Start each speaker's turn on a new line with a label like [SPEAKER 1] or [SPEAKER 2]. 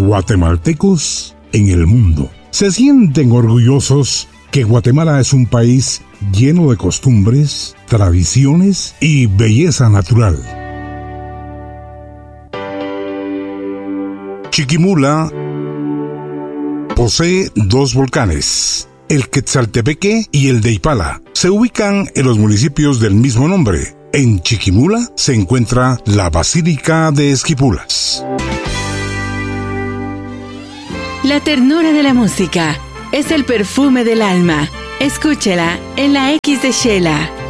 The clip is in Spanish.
[SPEAKER 1] guatemaltecos en el mundo. Se sienten orgullosos que Guatemala es un país lleno de costumbres, tradiciones y belleza natural. Chiquimula posee 2 volcanes, el Quetzaltepeque y el de Ipala. Se ubican en los municipios del mismo nombre. En Chiquimula se encuentra la Basílica de Esquipulas.
[SPEAKER 2] La ternura de la música es el perfume del alma. Escúchela en la X de Shela.